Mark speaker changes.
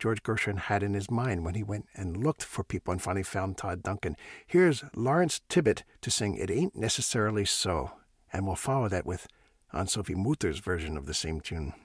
Speaker 1: George Gershwin had in his mind when he went and looked for people and finally found Todd Duncan. Here's Lawrence Tibbett to sing It Ain't Necessarily So. And we'll follow that with Anne-Sophie Muter's version of the same tune.